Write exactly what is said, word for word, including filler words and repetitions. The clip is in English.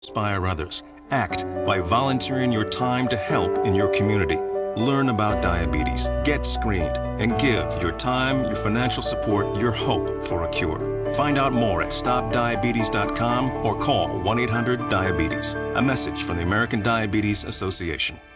Inspire others. Act by volunteering your time to help in your community. Learn about diabetes, get screened, and give your time, your financial support, your hope for a cure. Find out more at stop diabetes dot com or call one eight hundred diabetes. A message from the American Diabetes Association.